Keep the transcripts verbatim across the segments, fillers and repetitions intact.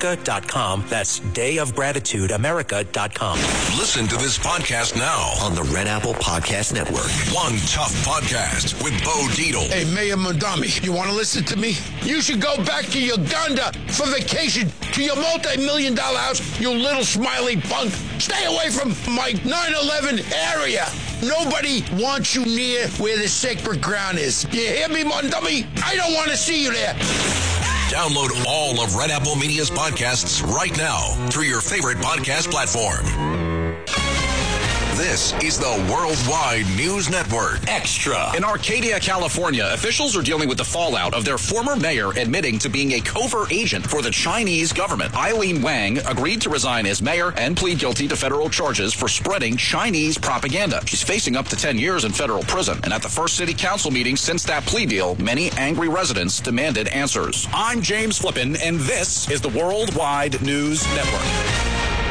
america dot com. That's day of gratitude america dot com. Listen to this podcast now on the Red Apple Podcast Network. One Tough Podcast with Bo Dietl. Hey, Mayor Mondami, you want to listen to me? You should go back to Uganda for vacation to your multi-million dollar house, you little smiley punk. Stay away from my nine eleven area. Nobody wants you near where the sacred ground is. You hear me, Mondami? I don't want to see you there. Download all of Red Apple Media's podcasts right now through your favorite podcast platform. This is the Worldwide News Network Extra. In Arcadia, California, officials are dealing with the fallout of their former mayor admitting to being a covert agent for the Chinese government. Eileen Wang agreed to resign as mayor and plead guilty to federal charges for spreading Chinese propaganda. She's facing up to ten years in federal prison. And at the first city council meeting since that plea deal, many angry residents demanded answers. I'm James Flippin, and this is the Worldwide News Network.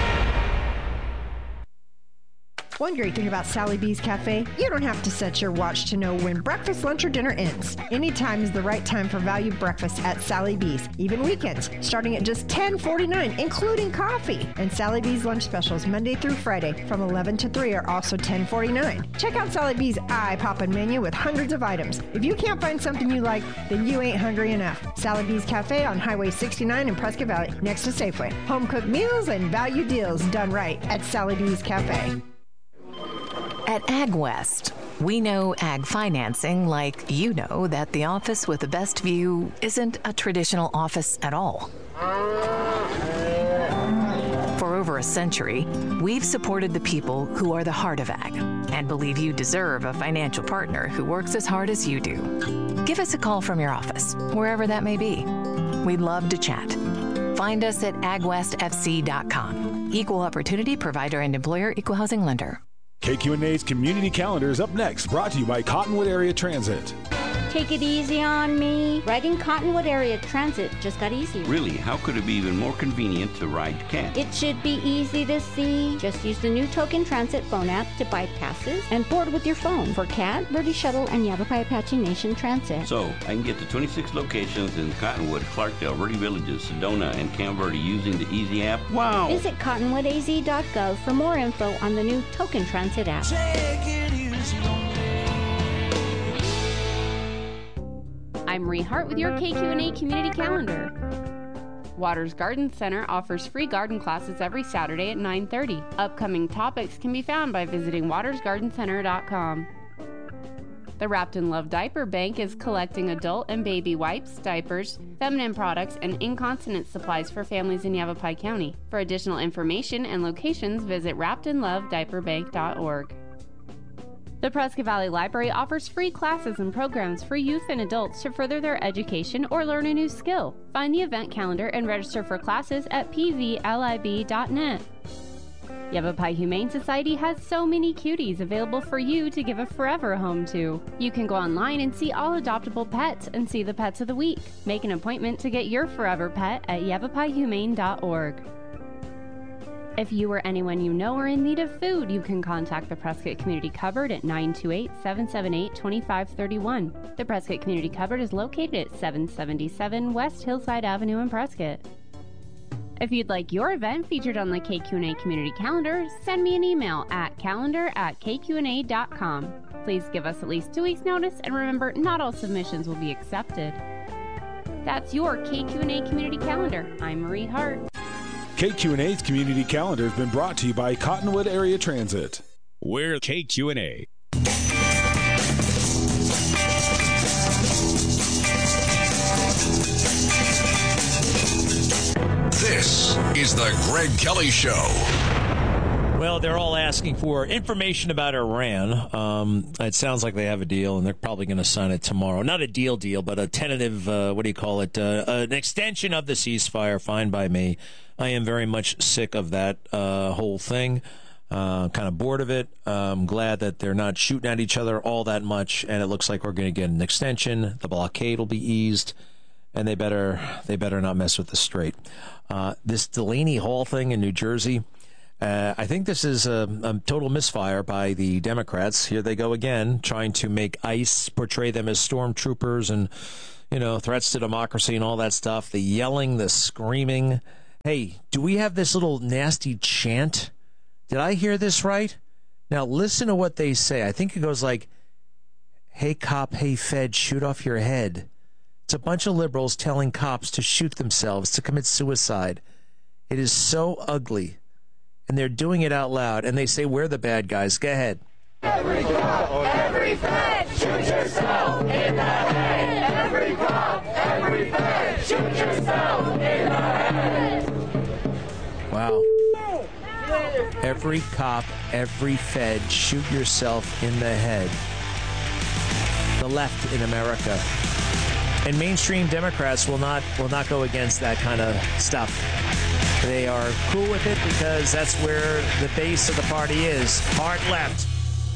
One great thing about Sally B's Cafe, you don't have to set your watch to know when breakfast, lunch, or dinner ends. Anytime is the right time for value breakfast at Sally B's, even weekends, starting at just ten forty-nine, including coffee. And Sally B's lunch specials Monday through Friday from eleven to three are also ten forty-nine. Check out Sally B's eye-poppin' menu with hundreds of items. If you can't find something you like, then you ain't hungry enough. Sally B's Cafe on Highway sixty-nine in Prescott Valley, next to Safeway. Home-cooked meals and value deals done right at Sally B's Cafe. At AgWest, we know ag financing like you know that the office with the best view isn't a traditional office at all. For over a century, we've supported the people who are the heart of ag and believe you deserve a financial partner who works as hard as you do. Give us a call from your office, wherever that may be. We'd love to chat. Find us at ag west f c dot com. Equal Opportunity Provider and Employer, Equal Housing Lender. K Q N A's Community Calendar is up next, brought to you by Cottonwood Area Transit. Take it easy on me. Riding Cottonwood Area Transit just got easier. Really? How could it be even more convenient to ride C A T? It should be easy to see. Just use the new Token Transit phone app to buy passes and board with your phone for C A T, Verde Shuttle, and Yavapai Apache Nation Transit. So, I can get to twenty-six locations in Cottonwood, Clarkdale, Verde Villages, Sedona, and Camp Verde using the Easy app. Wow! Visit cottonwood a z dot gov for more info on the new Token Transit app. Take it easy on me. I'm Marie Hart with your K Q N A Community Calendar. Waters Garden Center offers free garden classes every Saturday at nine thirty. Upcoming topics can be found by visiting waters garden center dot com. The Wrapped in Love Diaper Bank is collecting adult and baby wipes, diapers, feminine products, and incontinence supplies for families in Yavapai County. For additional information and locations, visit wrapped in love diaper bank dot org. The Prescott Valley Library offers free classes and programs for youth and adults to further their education or learn a new skill. Find the event calendar and register for classes at p v lib dot net. Yavapai Humane Society has so many cuties available for you to give a forever home to. You can go online and see all adoptable pets and see the pets of the week. Make an appointment to get your forever pet at yavapai humane dot org. If you or anyone you know are in need of food, you can contact the Prescott Community Cupboard at nine two eight, seven seven eight, two five three one. The Prescott Community Cupboard is located at seven seventy-seven West Hillside Avenue in Prescott. If you'd like your event featured on the K Q N A Community Calendar, send me an email at calendar at k q n a dot com. Please give us at least two weeks' notice, and remember, not all submissions will be accepted. That's your K Q N A Community Calendar. I'm Marie Hart. K Q N A's Community Calendar has been brought to you by Cottonwood Area Transit. We're K Q N A. This is the Greg Kelly Show. Well, they're all asking for information about Iran. Um, it sounds like they have a deal, and they're probably going to sign it tomorrow. Not a deal deal, but a tentative, uh, what do you call it, uh, an extension of the ceasefire, fine by me. I am very much sick of that uh, whole thing. Uh, kind of bored of it. I'm glad that they're not shooting at each other all that much, and it looks like we're going to get an extension. The blockade will be eased, and they better they better not mess with the Strait. Uh, this Delaney Hall thing in New Jersey, uh, I think this is a, a total misfire by the Democrats. Here they go again, trying to make ICE portray them as stormtroopers and, you know, threats to democracy and all that stuff. The yelling, the screaming. Hey, do we have this little nasty chant? Did I hear this right? Now listen to what they say. I think it goes like, hey cop, hey fed, shoot off your head. It's a bunch of liberals telling cops to shoot themselves, to commit suicide. It is so ugly. And they're doing it out loud. And they say, we're the bad guys. Go ahead. Every cop, every fed, shoot yourself in the head. Every cop, every fed, shoot yourself in the head. Wow. Every cop, every fed, shoot yourself in the head. The left in America. And mainstream Democrats will not will not go against that kind of stuff. They are cool with it because that's where the base of the party is. Hard left.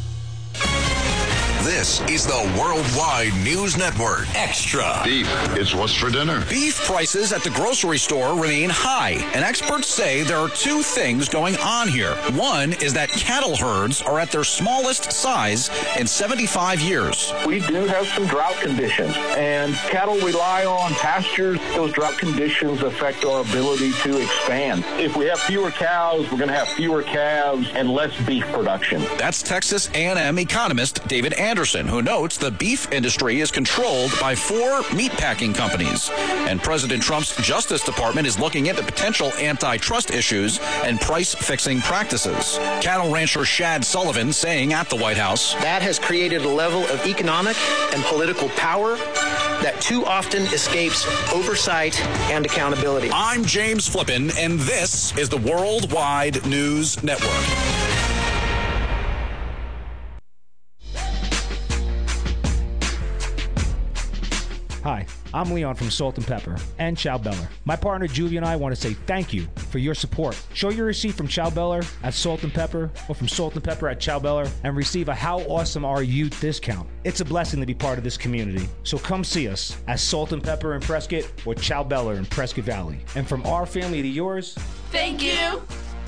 This is the Worldwide News Network. Extra. Beef is what's for dinner. Beef prices at the grocery store remain high, and experts say there are two things going on here. One is that cattle herds are at their smallest size in seventy-five years. We do have some drought conditions, and cattle rely on pastures. Those drought conditions affect our ability to expand. If we have fewer cows, we're going to have fewer calves and less beef production. That's Texas A and M economist David Anderson, who notes the beef industry is controlled by four meatpacking companies. And President Trump's Justice Department is looking into potential antitrust issues and price-fixing practices. Cattle rancher Shad Sullivan saying at the White House, that has created a level of economic and political power that too often escapes oversight and accountability. I'm James Flippin, and this is the Worldwide News Network. Hi, I'm Leon from Salt and Pepper and Chow Beller. My partner Julie and I want to say thank you for your support. Show your receipt from Chow Beller at Salt and Pepper or from Salt and Pepper at Chow Beller and receive a How Awesome Are You discount. It's a blessing to be part of this community. So come see us at Salt and Pepper in Prescott or Chow Beller in Prescott Valley. And from our family to yours, thank you.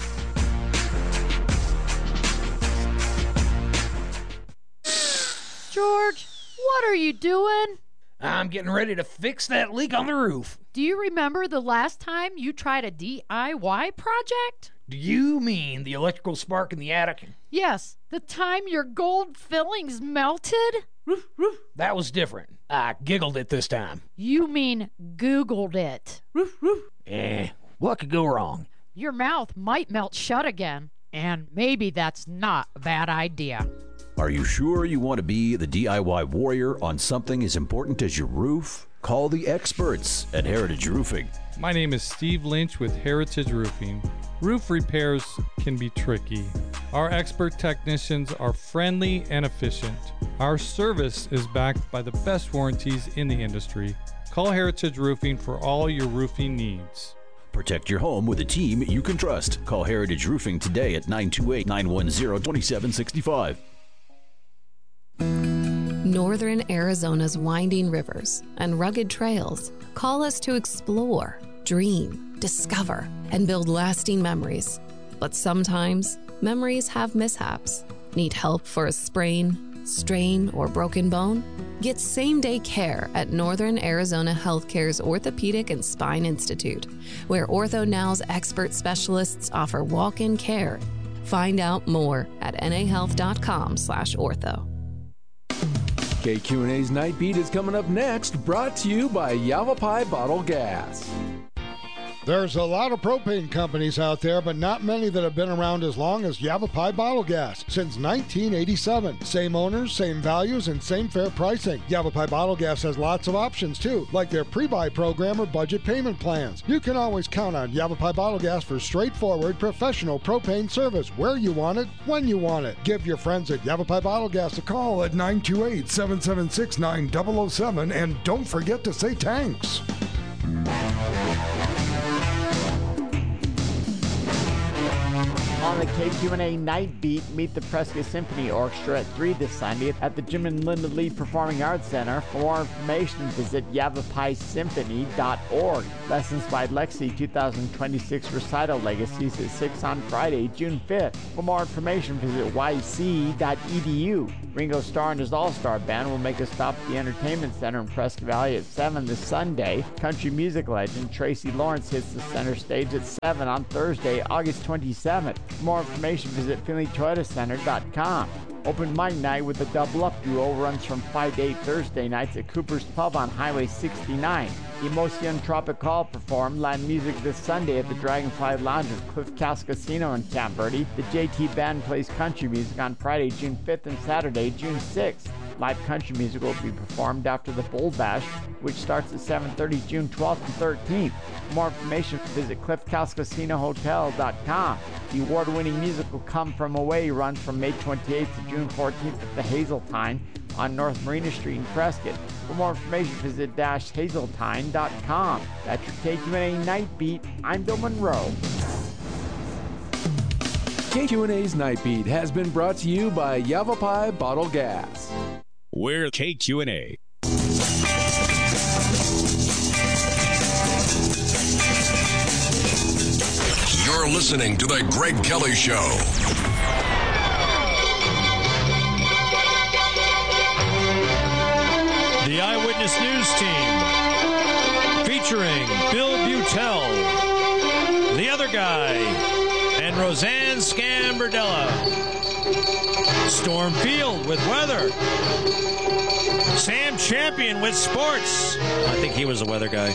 George, what are you doing? I'm getting ready to fix that leak on the roof. Do you remember the last time you tried a D I Y project? Do you mean the electrical spark in the attic? Yes, the time your gold fillings melted? Roof, roof. That was different. I giggled it this time. You mean Googled it. Roof, roof. Eh, what could go wrong? Your mouth might melt shut again, and maybe that's not a bad idea. Are you sure you want to be the D I Y warrior on something as important as your roof? Call the experts at Heritage Roofing. My name is Steve Lynch with Heritage Roofing. Roof repairs can be tricky. Our expert technicians are friendly and efficient. Our service is backed by the best warranties in the industry. Call Heritage Roofing for all your roofing needs. Protect your home with a team you can trust. Call Heritage Roofing today at nine two eight, nine one zero, two seven six five. Northern Arizona's winding rivers and rugged trails call us to explore, dream, discover, and build lasting memories. But sometimes, memories have mishaps. Need help for a sprain, strain, or broken bone? Get same-day care at Northern Arizona Healthcare's Orthopedic and Spine Institute, where OrthoNow's expert specialists offer walk-in care. Find out more at nahealth.com slash ortho. K Q and A's Night Beat is coming up next, brought to you by Yavapai Bottle Gas. There's a lot of propane companies out there, but not many that have been around as long as Yavapai Bottle Gas since nineteen eighty-seven. Same owners, same values, and same fair pricing. Yavapai Bottle Gas has lots of options too, like their pre-buy program or budget payment plans. You can always count on Yavapai Bottle Gas for straightforward, professional propane service where you want it, when you want it. Give your friends at Yavapai Bottle Gas a call at nine two eight, seven seven six, nine zero zero seven, and don't forget to say thanks. On the K Q and A Night Beat, meet the Prescott Symphony Orchestra at three this Sunday at the Jim and Linda Lee Performing Arts Center. For more information, visit yavapai symphony dot org. Lessons by Lexi two thousand twenty-six Recital Legacies at six on Friday, June fifth. For more information, visit y c dot e d u. Ringo Starr and his All-Star Band will make a stop at the Entertainment Center in Prescott Valley at seven this Sunday. Country music legend Tracy Lawrence hits the center stage at seven on Thursday, August twenty-seventh. For more information, visit finley toyota center dot com. Open mic night with the Double Up Duo runs from five to eight Thursday nights at Cooper's Pub on Highway sixty-nine. Emotion Tropical perform live music this Sunday at the Dragonfly Lounge at Cliff Cast Casino in Camp Verde. The J T Band plays country music on Friday, June fifth and Saturday, June sixth. Live country music will be performed after the Bull Bash, which starts at seven thirty June twelfth and thirteenth. For more information, visit cliff cast casino hotel dot com. The award-winning musical Come From Away runs from May twenty-eighth to June fourteenth at the Hazeltine on North Marina Street in Prescott. For more information, visit dash hazeltine dot com. That's your K Q and A Night Beat. I'm Bill Monroe. K Q and A's Night Beat has been brought to you by Yavapai Bottle Gas. We're K Q and A. You're listening to The Greg Kelly Show. The Eyewitness News Team, featuring Bill Butel, the other guy, and Roseanne Scambardella. Storm Field with weather. Sam Champion with sports. I think he was a weather guy.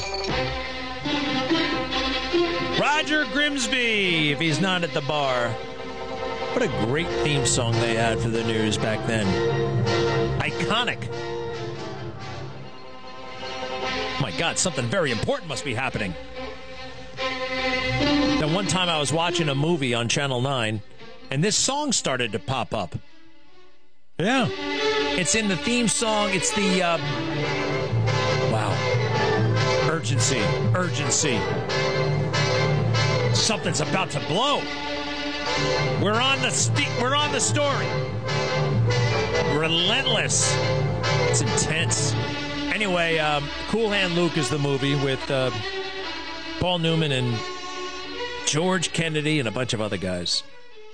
Roger Grimsby, if he's not at the bar. What a great theme song they had for the news back then. Iconic. My God, something very important must be happening. Then one time I was watching a movie on Channel nine, and this song started to pop up. Yeah. It's in the theme song. It's the, uh, wow. Urgency. Urgency. Something's about to blow. We're on the st- we're on the story. Relentless. It's intense. Anyway, um, Cool Hand Luke is the movie with uh, Paul Newman and George Kennedy and a bunch of other guys.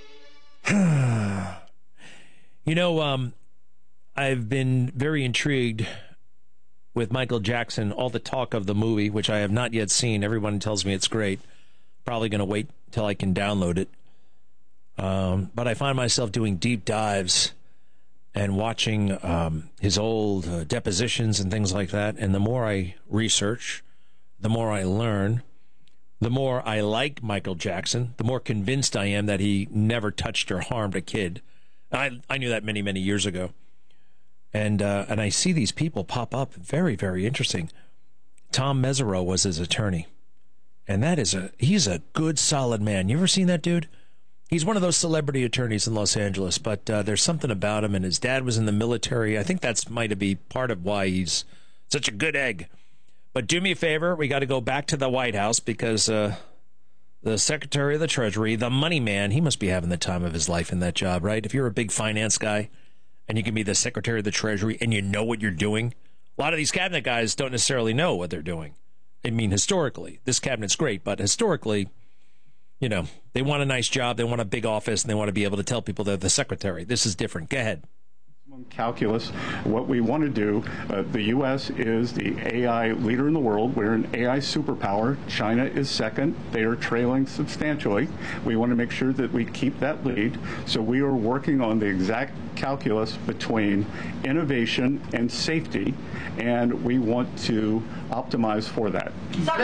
You know, um, I've been very intrigued with Michael Jackson, all the talk of the movie, which I have not yet seen. Everyone tells me it's great. Probably going to wait till I can download it. Um, but I find myself doing deep dives and watching um, his old uh, depositions and things like that. And the more I research, the more I learn, the more I like Michael Jackson, the more convinced I am that he never touched or harmed a kid. I I knew that many, many years ago. And uh, and I see these people pop up. Very, very interesting. Tom Mesereau was his attorney. And that is a, he's a good, solid man. You ever seen that dude? He's one of those celebrity attorneys in Los Angeles, but uh, there's something about him, and his dad was in the military. I think that's might be part of why he's such a good egg. But do me a favor, we got to go back to the White House because uh, the Secretary of the Treasury, the money man, he must be having the time of his life in that job, right? If you're a big finance guy and you can be the Secretary of the Treasury and you know what you're doing, a lot of these cabinet guys don't necessarily know what they're doing. I mean, historically, this cabinet's great, but historically, you know, they want a nice job, they want a big office, and they want to be able to tell people they're the secretary. This is different. Go ahead. Calculus. What we want to do, uh, the U S is the A I leader in the world. We're an A I superpower. China is second. They are trailing substantially. We want to make sure that we keep that lead. So we are working on the exact calculus between innovation and safety, and we want to optimize for that.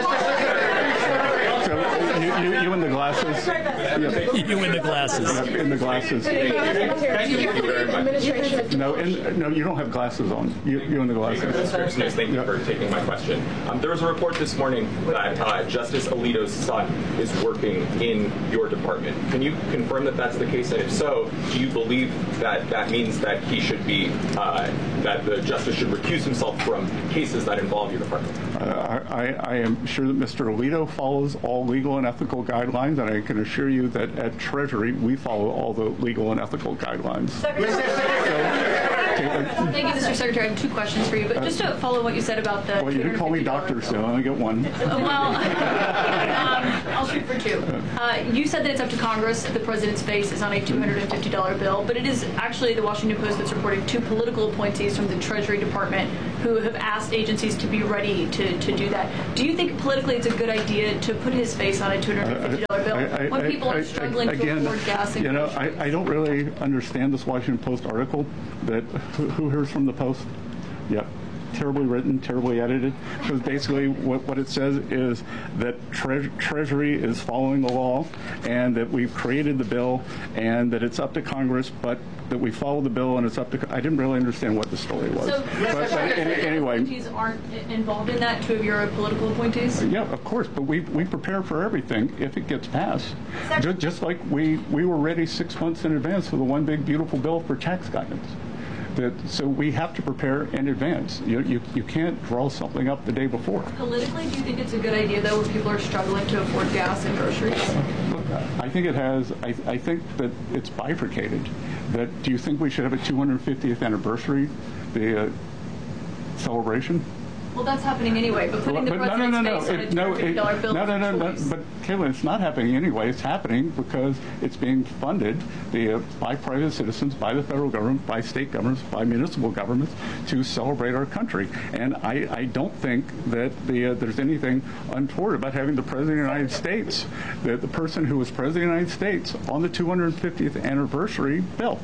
So you, you, you in the glasses. Yeah. You in the glasses. Yeah, in the glasses. Thank you very much. No, and, no, you don't have glasses on. You, you in the glasses. Thank you for taking my question. Um, there was a report this morning that uh, Justice Alito's son is working in your department. Can you confirm that that's the case? And if so, do you believe that that means that he should be, uh, that the justice should recuse himself from cases that involve your department? Uh, I, I am sure that Mister Alito follows all legal and ethical guidelines, and I can assure you that at Treasury we follow all the legal and ethical guidelines. Thank you, Mister Secretary. I have two questions for you, but just to follow what you said about the. Well, you didn't call me doctor, so I only get one. Uh, well, um, I'll shoot for two. Uh, you said that it's up to Congress. The president's face is on a two hundred fifty dollar bill, but it is actually the Washington Post that's reporting two political appointees from the Treasury Department who have asked agencies to be ready to, to do that. Do you think politically it's a good idea to put his face on a two hundred fifty dollar bill I, I, when people I, are struggling I, again, to afford gas and You know, groceries? I, I don't really understand this Washington Post article. That who, who hears from the Post? Yeah. Terribly written, terribly edited. Because basically what, what it says is that tre- Treasury is following the law and that we've created the bill and that it's up to Congress, but that we follow the bill and it's up to... I didn't really understand what the story was. So, but, but any, anyway... appointees aren't involved in that, two of your political appointees? Yeah, of course, but we we prepare for everything if it gets passed. Just, just like we, we were ready six months in advance for the one big beautiful bill for tax guidance. That, so we have to prepare in advance. You, you you can't draw something up the day before. Politically, do you think it's a good idea, though, when people are struggling to afford gas and groceries? I think it has, I, I think that it's bifurcated. That, do you think we should have a two hundred fiftieth anniversary, the uh, celebration? Well, that's happening anyway, but putting the But president's no, no, no, face no. on a It- two no, hundred fifty dollar it- bill no, no, no, no. is a choice. But Caitlin, it's not happening anyway. It's happening because it's being funded the, uh, by private citizens, by the federal government, by state governments, by municipal governments to celebrate our country. And I, I don't think that the, uh, there's anything untoward about having the President of the United States, the, the person who was President of the United States, on the two hundred fiftieth anniversary bill.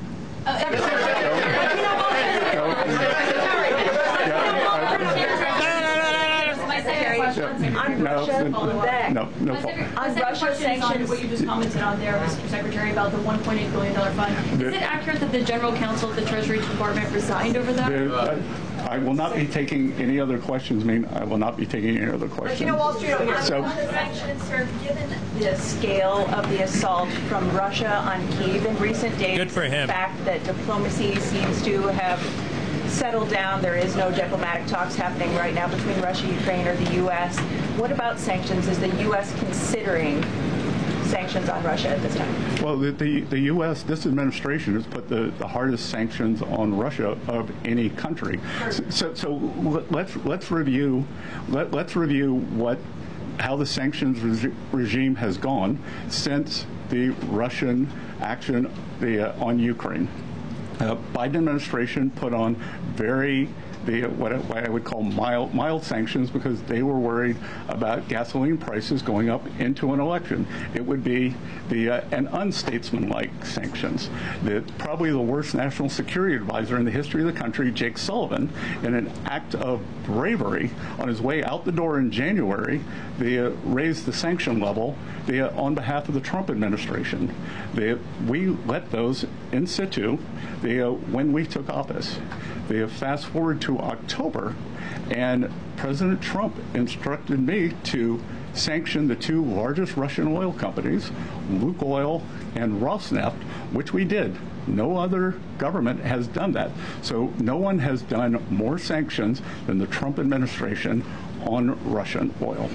On No, Russia, no, back. no, no. On Russia sanctions, what you just commented on there, Mister Secretary, about the one point eight billion dollar fund. The- Is it accurate that the General Counsel of the Treasury Department resigned over that? The- I I will not be taking any other questions. I mean, I will not be taking any other questions. But you know, Wall Street over here. So, On the sanctions, sir, given the scale of the assault from Russia on Kyiv in recent days, Good for him. the fact that diplomacy seems to have settled down, there is no diplomatic talks happening right now between Russia, Ukraine, or the U S. What about sanctions? Is the U S considering sanctions on Russia at this time? well, the, the, the U S, this administration has put the, the hardest sanctions on Russia of any country. So, so, so let's let's review let, let's review what how the sanctions regi- regime has gone since the Russian action the, uh, on Ukraine. Uh, Biden administration put on very the what I, what I would call mild mild sanctions because they were worried about gasoline prices going up into an election. It would be the uh, an unstatesmanlike sanctions. The, probably the worst national security advisor in the history of the country, Jake Sullivan, in an act of bravery on his way out the door in January, they uh, raised the sanction level they, uh, on behalf of the Trump administration. They, we let those in situ they, uh, when we took office. They have fast forward to October, and President Trump instructed me to sanction the two largest Russian oil companies, Lukoil and Rosneft, which we did. No other government has done that. So no one has done more sanctions than the Trump administration on Russian oil.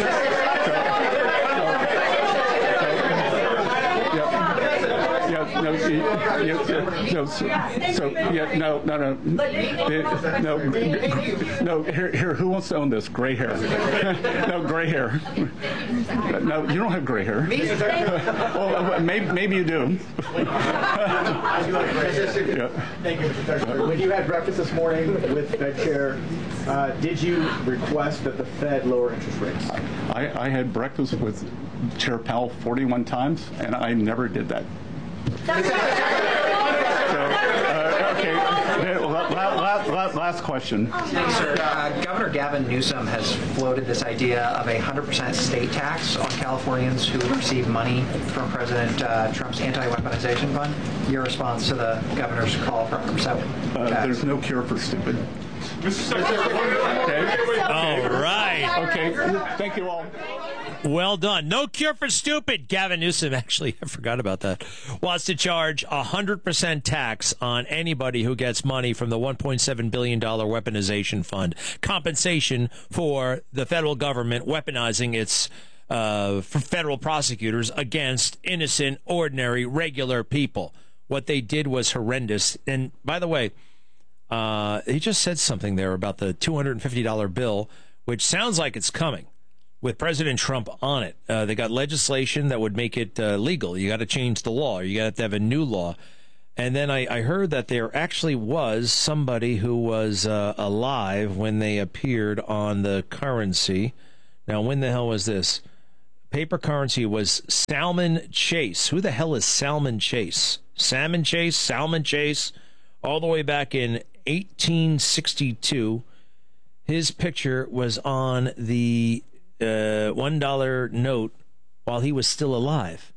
No, yeah, yeah, no, so, so, yeah, no, no, no, no, no, here, here, who wants to own this? Gray hair. No, gray hair. No, you don't have gray hair. Well, maybe, maybe you do. Yeah. Thank you, Mister Secretary. When you had breakfast this morning with Fed Chair, uh, did you request that the Fed lower interest rates? I, I had breakfast with Chair Powell forty-one times, and I never did that. So, uh, okay, last, last, last question. Thanks, sir. Uh, Governor Gavin Newsom has floated this idea of a one hundred percent state tax on Californians who receive money from President uh, Trump's anti-weaponization fund. Your response to the governor's call for one hundred percent uh, There's no cure for stupid. Okay. All right. Okay. Thank you all. Well done. No cure for stupid. Gavin Newsom, actually, I forgot about that, wants to charge one hundred percent tax on anybody who gets money from the one point seven billion dollars weaponization fund. Compensation for the federal government weaponizing its uh, for federal prosecutors against innocent, ordinary, regular people. What they did was horrendous. And by the way, uh, he just said something there about the two hundred fifty dollars bill, which sounds like it's coming, with President Trump on it. Uh, they got legislation that would make it uh, legal. You got to change the law. You got to have a new law. And then I, I heard that there actually was somebody who was uh, alive when they appeared on the currency. Now, when the hell was this? Paper currency was Salmon Chase. Who the hell is Salmon Chase? Salmon Chase, Salmon Chase, all the way back in eighteen sixty-two. His picture was on the uh, one dollar note while he was still alive.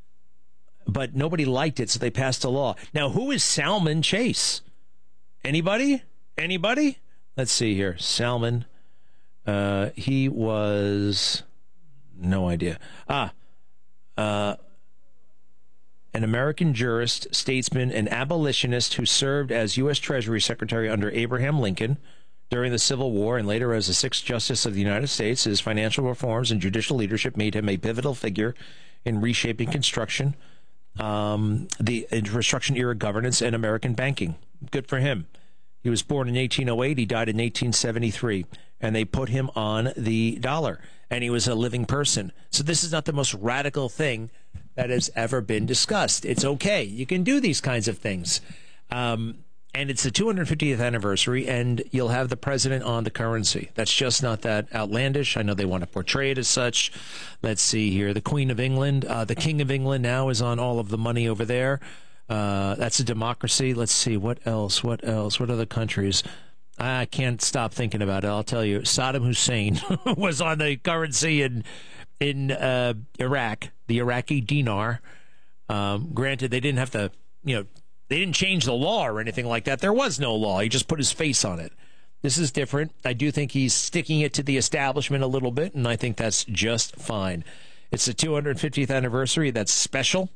But nobody liked it, so they passed a law. Now, who is Salmon Chase? Anybody? Anybody? Let's see here. Salmon. Uh, he was... No idea. Ah. Uh, an American jurist, statesman, and abolitionist who served as U S Treasury Secretary under Abraham Lincoln during the Civil War and later as the sixth Justice of the United States. His financial reforms and judicial leadership made him a pivotal figure in reshaping construction, um, the Reconstruction era governance, and American banking. Good for him. He was born in eighteen oh eight. He died in eighteen seventy-three. And they put him on the dollar. And he was a living person. So this is not the most radical thing that has ever been discussed. It's okay. You can do these kinds of things. Um, and it's the two hundred fiftieth anniversary, and you'll have the president on the currency. That's just not that outlandish. I know they want to portray it as such. Let's see here. The Queen of England, uh, the King of England now is on all of the money over there. Uh, that's a democracy. Let's see. What else? What else? What other countries? I can't stop thinking about it. I'll tell you. Saddam Hussein was on the currency in in uh, Iraq, the Iraqi dinar. Um, granted, they didn't have to, you know, they didn't change the law or anything like that. There was no law. He just put his face on it. This is different. I do think he's sticking it to the establishment a little bit, and I think that's just fine. It's the two hundred fiftieth anniversary. That's special.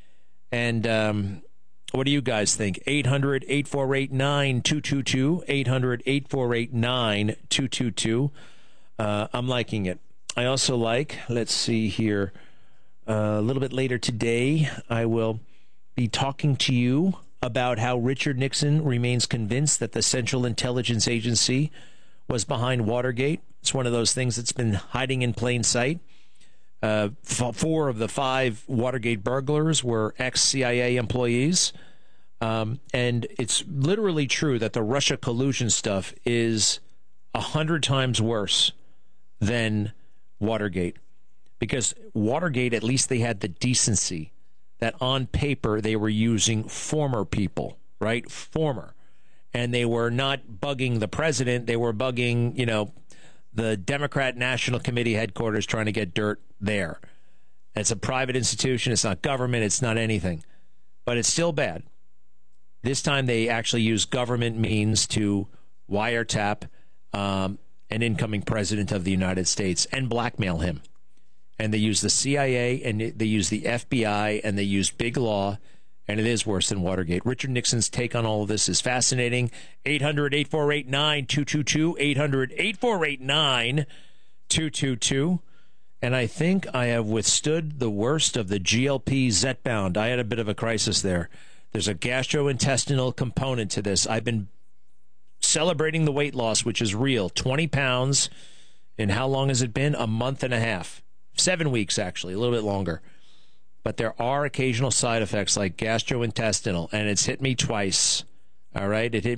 And um, what do you guys think? eight hundred, eight four eight, nine two two two. eight hundred, eight four eight, nine two two two. Uh, I'm liking it. I also like, let's see here, uh, a little bit later today, I will be talking to you about how Richard Nixon remains convinced that the Central Intelligence Agency was behind Watergate. It's one of those things that's been hiding in plain sight. Uh, f- four of the five Watergate burglars were ex-C I A employees. Um, and it's literally true that the Russia collusion stuff is a hundred times worse than Watergate. Because Watergate, at least they had the decency that on paper they were using former people, right? Former. And they were not bugging the president. They were bugging, you know, the Democrat National Committee headquarters trying to get dirt there. It's a private institution. It's not government. It's not anything. But it's still bad. This time they actually use government means to wiretap um, an incoming president of the United States and blackmail him. And they use the C I A and they use the F B I and they use big law. And it is worse than Watergate. Richard Nixon's take on all of this is fascinating. eight hundred, eight four eight, nine two two two. eight hundred, eight four eight, nine two two two. And I think I have withstood the worst of the G L P Zepbound. I had a bit of a crisis there. There's a gastrointestinal component to this. I've been celebrating the weight loss, which is real. twenty pounds. And how long has it been? A month and a half. Seven weeks, actually. A little bit longer. But there are occasional side effects like gastrointestinal, and it's hit me twice. All right? It hit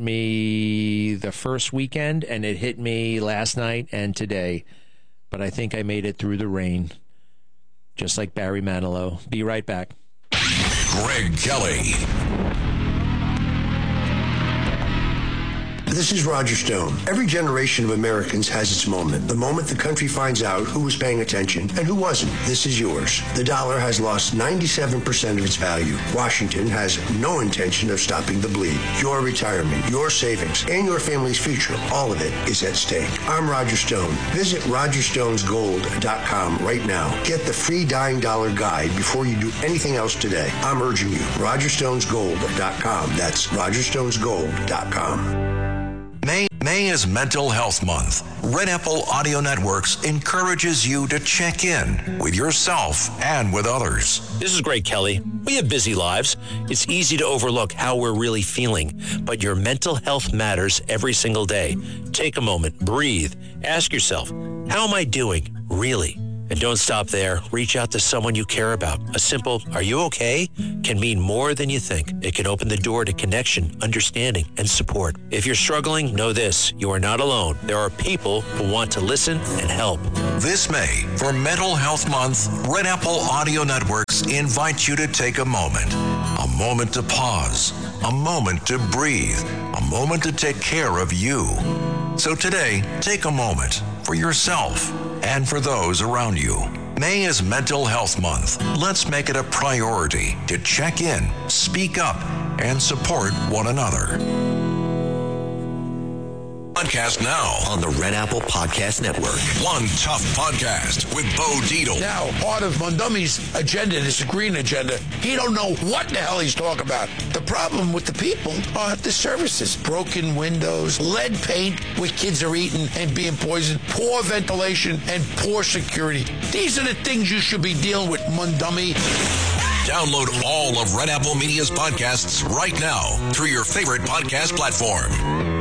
me the first weekend, and it hit me last night and today. But I think I made it through the rain, just like Barry Manilow. Be right back. Greg Kelly. This is Roger Stone. Every generation of Americans has its moment. The moment the country finds out who was paying attention and who wasn't. This is yours. The dollar has lost ninety-seven percent of its value. Washington has no intention of stopping the bleed. Your retirement, your savings, and your family's future, all of it is at stake. I'm Roger Stone. Visit roger stones gold dot com right now. Get the free Dying Dollar Guide before you do anything else today. I'm urging you. roger stones gold dot com. That's roger stones gold dot com. May, May is Mental Health Month. Red Apple Audio Networks encourages you to check in with yourself and with others. This is Greg Kelly. We have busy lives. It's easy to overlook how we're really feeling, but your mental health matters every single day. Take a moment, breathe, ask yourself, how am I doing, really? And don't stop there. Reach out to someone you care about. A simple, are you okay? Can mean more than you think. It can open the door to connection, understanding, and support. If you're struggling, know this. You are not alone. There are people who want to listen and help. This May, for Mental Health Month, Red Apple Audio Networks invite you to take a moment. A moment to pause. A moment to breathe. A moment to take care of you. So today, take a moment for yourself and for those around you. May is Mental Health Month. Let's make it a priority to check in, speak up, and support one another. Podcast now on the Red Apple Podcast Network. One Tough Podcast with Bo Dietl. Now, part of Mondami's agenda, this green agenda, he don't know what the hell he's talking about. The problem with the people are the services. Broken windows, lead paint where kids are eating and being poisoned, poor ventilation, and poor security. These are the things you should be dealing with, Mondami. Download all of Red Apple Media's podcasts right now through your favorite podcast platform.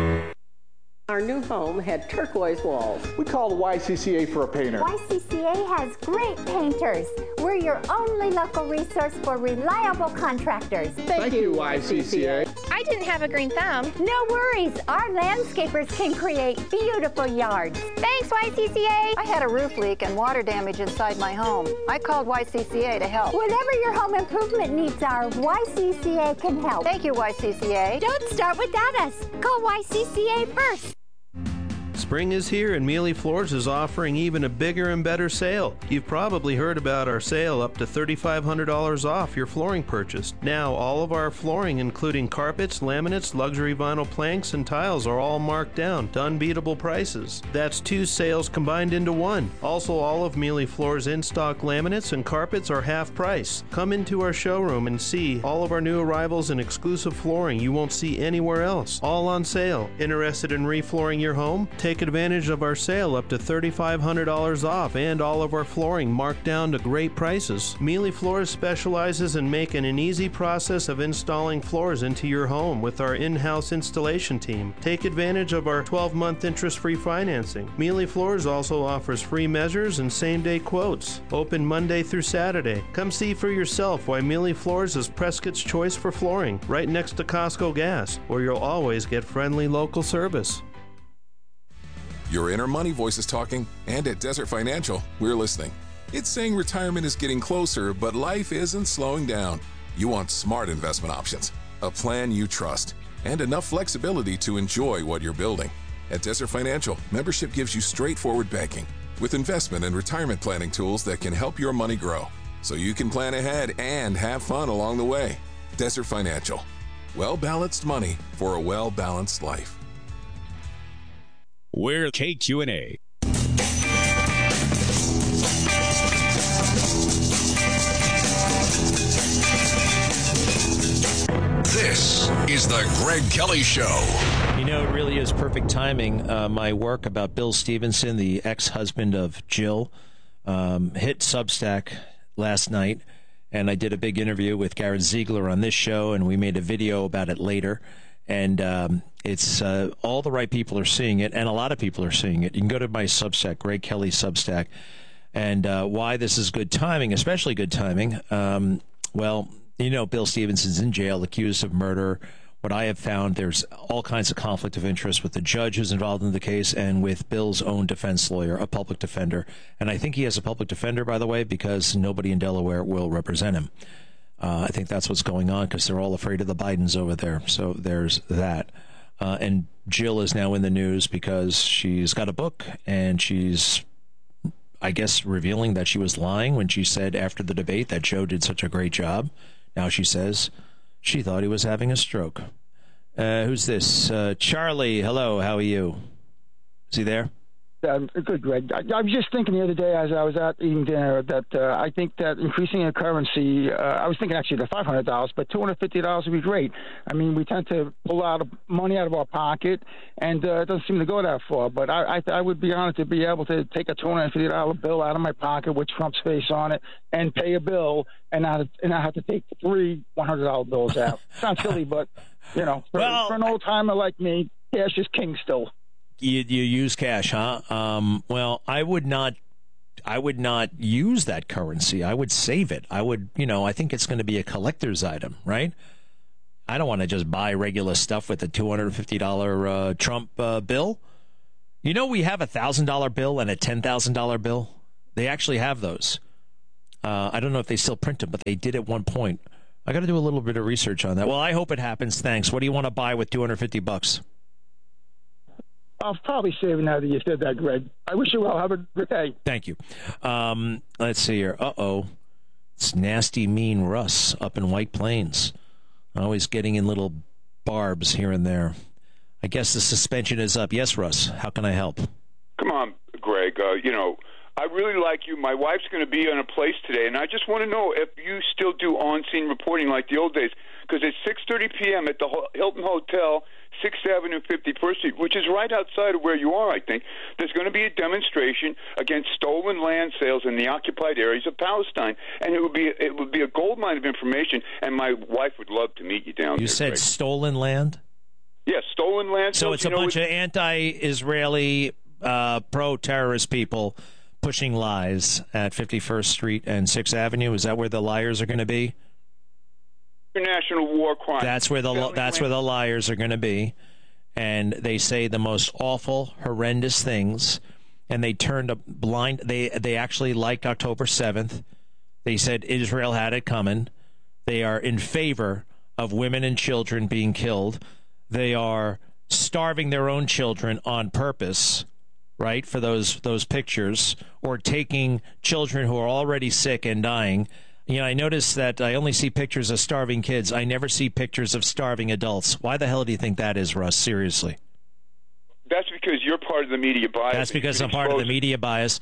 Our new home had turquoise walls. We called Y C C A for a painter. Y C C A has great painters. We're your only local resource for reliable contractors. Thank, Thank you, Y C C A. I didn't have a green thumb. No worries. Our landscapers can create beautiful yards. Thanks, Y C C A. I had a roof leak and water damage inside my home. I called Y C C A to help. Whatever your home improvement needs are, Y C C A can help. Thank you, Y C C A. Don't start without us. Call Y C C A first. Spring is here and Mealy Floors is offering even a bigger and better sale. You've probably heard about our sale up to three thousand five hundred dollars off your flooring purchase. Now, all of our flooring, including carpets, laminates, luxury vinyl planks, and tiles, are all marked down to unbeatable prices. That's two sales combined into one. Also, all of Mealy Floors' in-stock laminates and carpets are half price. Come into our showroom and see all of our new arrivals and exclusive flooring you won't see anywhere else. All on sale. Interested in reflooring your home? Take advantage of our sale up to three thousand five hundred dollars off and all of our flooring marked down to great prices. Mealy Floors specializes in making an easy process of installing floors into your home with our in-house installation team. Take advantage of our twelve-month interest-free financing. Mealy Floors also offers free measures and same-day quotes. Open Monday through Saturday. Come see for yourself why Mealy Floors is Prescott's choice for flooring, right next to Costco Gas, where you'll always get friendly local service. Your inner money voice is talking, and at Desert Financial, we're listening. It's saying retirement is getting closer, but life isn't slowing down. You want smart investment options, a plan you trust, and enough flexibility to enjoy what you're building. At Desert Financial, membership gives you straightforward banking with investment and retirement planning tools that can help your money grow, so you can plan ahead and have fun along the way. Desert Financial. Well-balanced money for a well-balanced life. We're K Q and A. This is the Greg Kelly Show. You know, it really is perfect timing. Uh, my work about Bill Stevenson, the ex-husband of Jill, um, hit Substack last night, and I did a big interview with Garrett Ziegler on this show, and we made a video about it later. And um, it's uh, all the right people are seeing it, and a lot of people are seeing it. You can go to my Substack, Greg Kelly Substack, and uh, why this is good timing, especially good timing. Um, well, you know, Bill Stevenson's in jail, accused of murder. What I have found, there's all kinds of conflict of interest with the judge who's involved in the case and with Bill's own defense lawyer, a public defender. And I think he has a public defender, by the way, because nobody in Delaware will represent him. Uh, I think that's what's going on because they're all afraid of the Bidens over there. So there's that. Uh, and Jill is now in the news because she's got a book, and she's, I guess, revealing that she was lying when she said after the debate that Joe did such a great job. Now she says she thought he was having a stroke. Uh, who's this? Uh, Charlie, hello, how are you? Is he there? Um, good, Greg. I, I was just thinking the other day as I was out eating dinner that uh, I think that increasing the currency, uh, I was thinking actually the five hundred dollars, but two hundred fifty dollars would be great. I mean, we tend to pull out money out of our pocket, and uh, it doesn't seem to go that far. But I, I, I would be honored to be able to take a two hundred fifty dollars bill out of my pocket with Trump's face on it and pay a bill and not, and not have to take three one hundred dollar bills out. Sounds silly, but, you know, for, well, for an old-timer like me, cash is king still. You, you use cash, huh? Um, well, I would not. I would not use that currency. I would save it. I would, you know. I think it's going to be a collector's item, right? I don't want to just buy regular stuff with a two hundred fifty dollar uh, Trump uh, bill. You know, we have a thousand dollar bill and a ten thousand dollar bill. They actually have those. Uh, I don't know if they still print them, but they did at one point. I got to do a little bit of research on that. Well, I hope it happens. Thanks. What do you want to buy with two hundred fifty bucks? I'll probably save it now that you said that, Greg. I wish you well. Have a good day. Thank you. Um, let's see here. Uh-oh. It's nasty, mean Russ up in White Plains. Always getting in little barbs here and there. I guess the suspension is up. Yes, Russ. How can I help? Come on, Greg. Uh, you know, I really like you. My wife's going to be on a place today, and I just want to know if you still do on-scene reporting like the old days, because it's six thirty p.m. at the Hilton Hotel, sixth Avenue, fifty-first Street, which is right outside of where you are, I think. There's going to be a demonstration against stolen land sales in the occupied areas of Palestine, and it would be it would be a goldmine of information, and my wife would love to meet you down there. You said Greg. Stolen land? Yes, yeah, stolen land so sales. It's a you know, bunch it's, of anti-Israeli, uh, pro-terrorist people pushing lies at fifty-first Street and sixth Avenue. Is that where the liars are going to be? International war crime. That's where the that's where the liars are going to be, and they say the most awful, horrendous things, and they turned a blind. They they actually liked October seventh. They said Israel had it coming. They are in favor of women and children being killed. They are starving their own children on purpose, right, for those those pictures, or taking children who are already sick and dying. You know, I noticed that I only see pictures of starving kids. I never see pictures of starving adults. Why the hell do you think that is, Russ? Seriously. That's because you're part of the media bias. That's because I'm part of the media bias.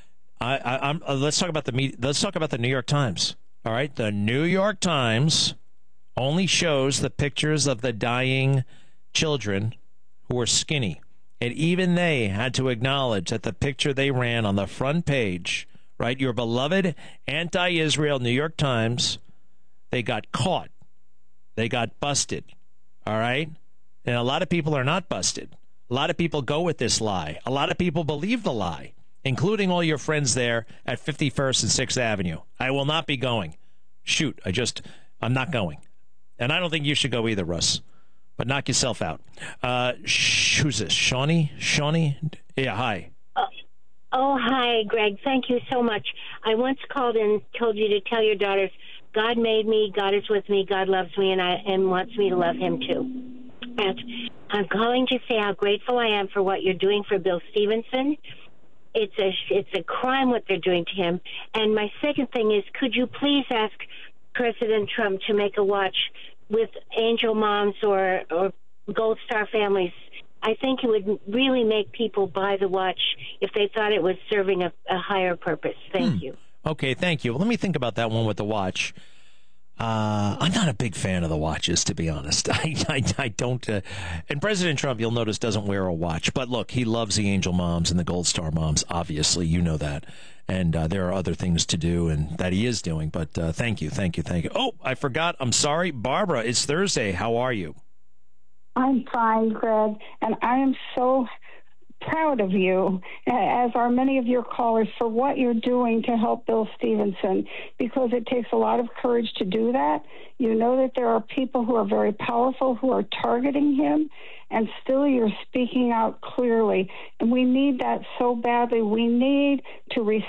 I, I, I'm. Uh, let's talk about the media. Let's talk about the New York Times. All right, the New York Times only shows the pictures of the dying children who are skinny, and even they had to acknowledge that the picture they ran on the front page. Right, your beloved anti-Israel New York Times, they got caught. They got busted. All right? And a lot of people are not busted. A lot of people go with this lie. A lot of people believe the lie, including all your friends there at fifty-first and sixth Avenue. I will not be going. Shoot, I just, I'm not going. And I don't think you should go either, Russ. But knock yourself out. Uh, sh- who's this? Shawnee? Shawnee? Yeah, hi. Uh- Oh, hi, Greg. Thank you so much. I once called and told you to tell your daughters, God made me, God is with me, God loves me, and I and wants me to love him too. And I'm calling to say how grateful I am for what you're doing for Bill Stevenson. It's a it's a crime what they're doing to him. And my second thing is, could you please ask President Trump to make a watch with angel moms or, or Gold Star families? I think it would really make people buy the watch if they thought it was serving a, a higher purpose. Thank hmm. you. Okay, thank you. Well, let me think about that one with the watch. Uh, I'm not a big fan of the watches, to be honest. I, I, I don't. Uh, and President Trump, you'll notice, doesn't wear a watch. But look, he loves the angel moms and the Gold Star moms, obviously. You know that. And uh, there are other things to do and that he is doing. But uh, thank you, thank you, thank you. Oh, I forgot. I'm sorry. Barbara, it's Thursday. How are you? I'm fine, Greg, and I am so proud of you, as are many of your callers, for what you're doing to help Bill Stevenson, because it takes a lot of courage to do that. You know that there are people who are very powerful who are targeting him, and still you're speaking out clearly. And we need that so badly. We need to respect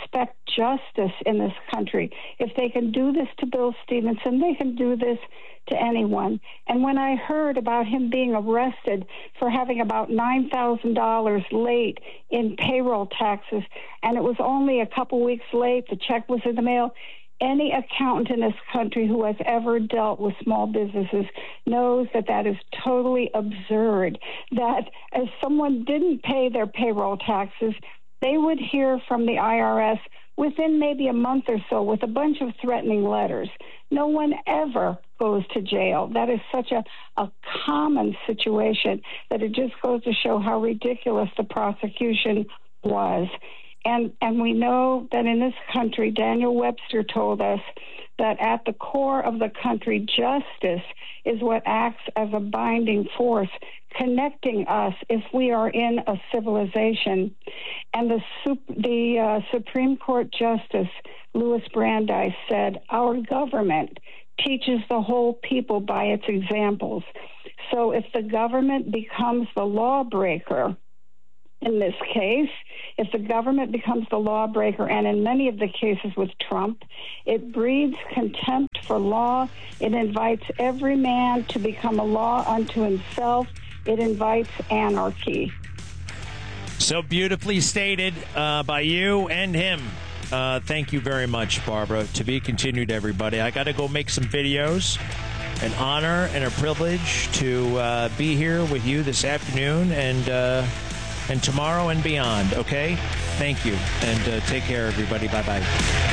justice in this country. If they can do this to Bill Stevenson, they can do this to anyone. And when I heard about him being arrested for having about nine thousand dollars late in payroll taxes, and it was only a couple weeks late, the check was in the mail, any accountant in this country who has ever dealt with small businesses knows that that is totally absurd, that as someone didn't pay their payroll taxes, they would hear from the I R S within maybe a month or so with a bunch of threatening letters. No one ever goes to jail. That is such a, a common situation that it just goes to show how ridiculous the prosecution was. And and we know that in this country, Daniel Webster told us that at the core of the country, justice is what acts as a binding force, connecting us if we are in a civilization. And the, the uh, Supreme Court Justice, Louis Brandeis, said, our government teaches the whole people by its examples. So if the government becomes the lawbreaker, in this case, if the government becomes the lawbreaker, and in many of the cases with Trump, it breeds contempt for law. It invites every man to become a law unto himself. It invites anarchy. So beautifully stated uh, by you and him. Uh, thank you very much, Barbara. To be continued, everybody. I got to go make some videos. An honor and a privilege to uh, be here with you this afternoon and uh, and tomorrow and beyond. Okay? Thank you. And uh, take care, everybody. Bye-bye.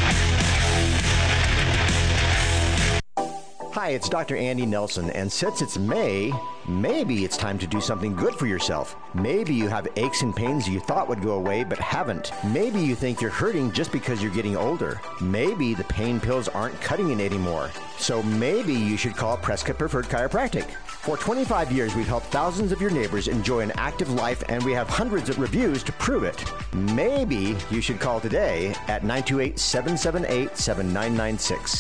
Hi, it's Doctor Andy Nelson, and since it's May, maybe it's time to do something good for yourself. Maybe you have aches and pains you thought would go away but haven't. Maybe you think you're hurting just because you're getting older. Maybe the pain pills aren't cutting it anymore. So maybe you should call Prescott Preferred Chiropractic. For twenty-five years, we've helped thousands of your neighbors enjoy an active life, and we have hundreds of reviews to prove it. Maybe you should call today at nine two eight, seven seven eight, seven nine nine six.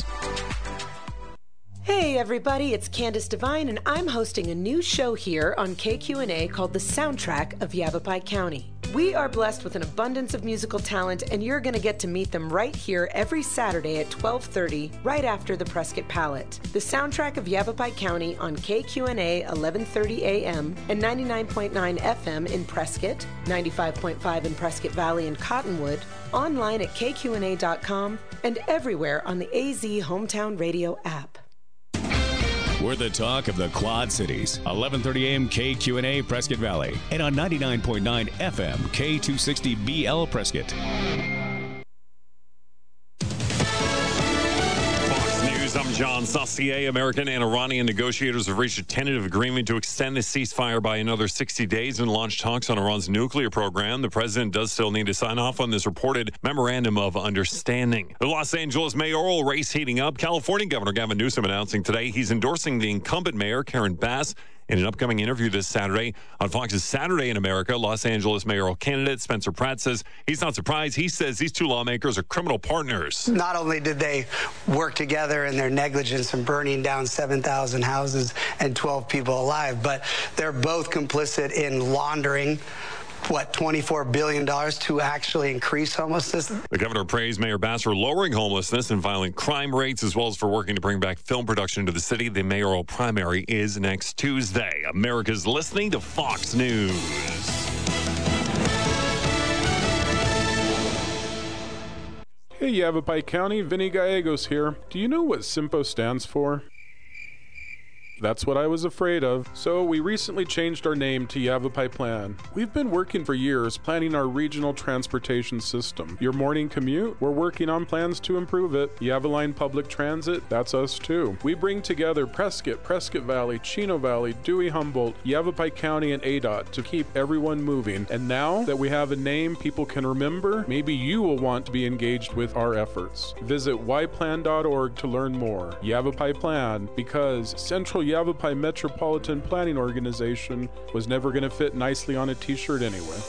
Hey everybody, it's Candace Devine, and I'm hosting a new show here on K Q N A called The Soundtrack of Yavapai County. We are blessed with an abundance of musical talent, and you're going to get to meet them right here every Saturday at twelve thirty, right after the Prescott Palette. The Soundtrack of Yavapai County on K Q N A eleven thirty A M and ninety-nine point nine F M in Prescott, ninety-five point five in Prescott Valley and Cottonwood, online at K Q N A dot com, and everywhere on the A Z Hometown Radio app. We're the talk of the Quad Cities. eleven thirty A M K Q N A Prescott Valley and on ninety-nine point nine F M K two sixty B L Prescott. I'm John Saucier. American and Iranian negotiators have reached a tentative agreement to extend the ceasefire by another sixty days and launch talks on Iran's nuclear program. The president does still need to sign off on this reported memorandum of understanding. The Los Angeles mayoral race heating up. California Governor Gavin Newsom announcing today he's endorsing the incumbent mayor, Karen Bass. In an upcoming interview this Saturday on Fox's Saturday in America, Los Angeles mayoral candidate Spencer Pratt says he's not surprised. He says these two lawmakers are criminal partners. Not only did they work together in their negligence in burning down seven thousand houses and twelve people alive, but they're both complicit in laundering what, twenty-four billion dollars to actually increase homelessness. The governor praised Mayor Bass for lowering homelessness and violent crime rates, as well as for working to bring back film production to the city. The mayoral primary is next Tuesday. America's listening to Fox News. Hey, Yavapai County, Vinny Gallegos here. Do you know what SIMPO stands for? That's what I was afraid of. So we recently changed our name to Yavapai Plan. We've been working for years planning our regional transportation system. Your morning commute? We're working on plans to improve it. Yavaline Public Transit? That's us too. We bring together Prescott, Prescott Valley, Chino Valley, Dewey Humboldt, Yavapai County, and A D O T to keep everyone moving. And now that we have a name people can remember, maybe you will want to be engaged with our efforts. Visit y plan dot org to learn more. Yavapai Plan, because Central Yavapai Metropolitan Planning Organization was never going to fit nicely on a t-shirt anyway.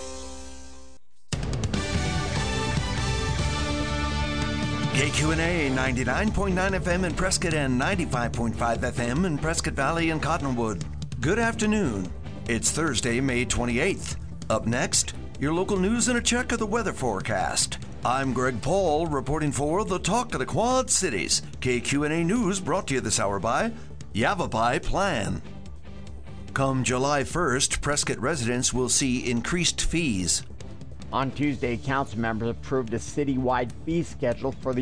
K Q N A ninety-nine point nine F M in Prescott and ninety-five point five F M in Prescott Valley and Cottonwood. Good afternoon. It's Thursday, May twenty-eighth. Up next, your local news and a check of the weather forecast. I'm Greg Paul reporting for the Talk of the Quad Cities. K Q N A News brought to you this hour by Yavapai Plan. Come July first, Prescott residents will see increased fees. On Tuesday, council members approved a citywide fee schedule for the